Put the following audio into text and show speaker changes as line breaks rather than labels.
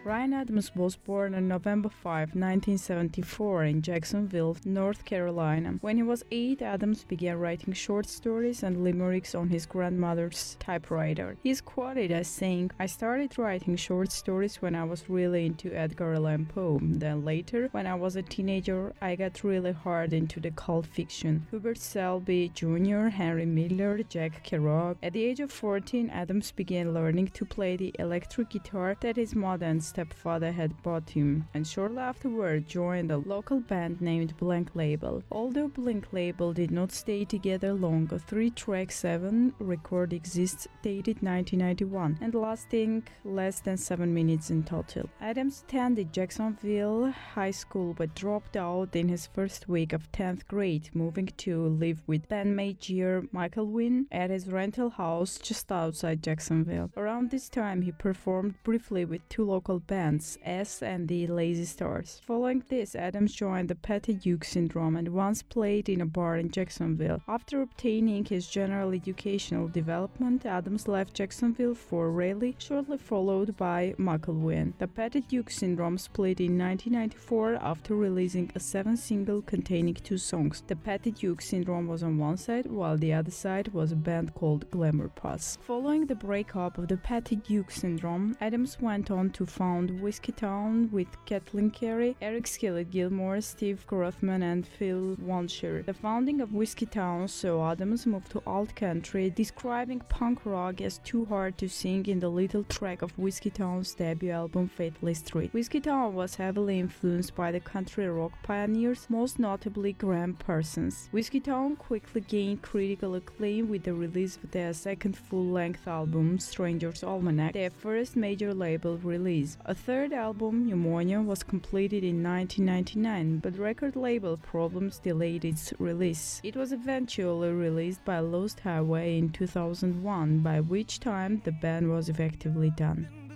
Bryan Adams was born on November 5, 1974 in Jacksonville, North Carolina. When he was 8, Adams began writing short stories and limericks on his grandmother's typewriter. He is quoted as saying, "I started writing short stories when I was really into Edgar Allan Poe. Then later, when I was a teenager, I got really hard into the cult fiction. Hubert Selby Jr., Henry Miller, Jack Kerouac." At the age of 14, Adams began learning to play the electric guitar that his mother and stepfather had bought him, and shortly afterward joined a local band named Blank Label. Although Blank Label did not stay together long, a 3-track 7 record exists dated 1991 and lasting less than 7 minutes in total. Adams attended Jacksonville High School but dropped out in his first week of 10th grade, moving to live with bandmate Jer McElwain at his rental house just outside Jacksonville. Around this time, he performed briefly with 2 local bands, S and the Lazy Stars. Following this, Adams joined the Patty Duke Syndrome and once played in a bar in Jacksonville. After obtaining his general educational development, Adams left Jacksonville for Raleigh, shortly followed by McElwain. The Patty Duke Syndrome split in 1994 after releasing a 7th single containing 2 songs. The Patty Duke Syndrome was on one side, while the other side was a band called Glamour Puss. Following the breakup of the Patty Duke Syndrome, Adams went on to found Whiskeytown with Kathleen Carey, Eric Skillet Gilmore, Steve Grothman, and Phil Wandsher. The founding of Whiskeytown saw Adams move to alt country, describing punk rock as too hard to sing in the little track of Whiskeytown's debut album Faithfully Street. Whiskeytown was heavily influenced by the country rock pioneers, most notably Graham Parsons. Whiskeytown quickly gained critical acclaim with the release of their second full-length album, Stranger's Almanac, their first major label release. A third album, Pneumonia, was completed in 1999, but record label problems delayed its release. It was eventually released by Lost Highway in 2001, by which time the band was effectively done.